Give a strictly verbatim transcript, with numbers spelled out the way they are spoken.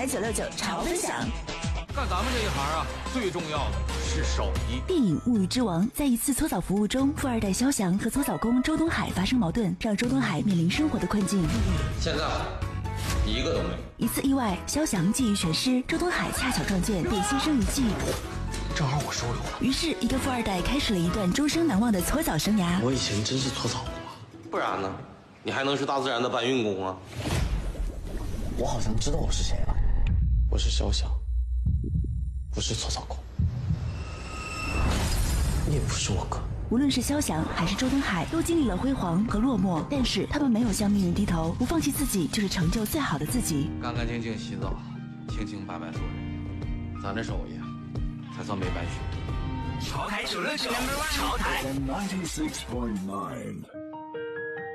台九六九潮分享。 干咱们这一行啊，最重要的是手艺。 电影《物欲之王》在一次搓澡服务中，富二代肖翔和搓澡工周东海发生矛盾，让周东海面临生活的困境。 现在一个都没有。 一次意外，肖翔技艺全失，周东海恰巧撞见，便牺牲一技。 正好我收留了。 于是，一个富二代开始了一段终生难忘的搓澡生涯。 我以前真是搓澡工啊，不然呢？你还能是大自然的搬运工啊？我好像知道我是谁了，我是肖翔，不是搓澡工，你也不是我哥。 无论是肖翔还是周东海，都经历了辉煌和落寞，但是他们没有向命运低头，不放弃自己，就是成就最好的自己。 干干净净洗澡，清清白白做人，咱这手艺才算没白学。 潮台九六九，潮台。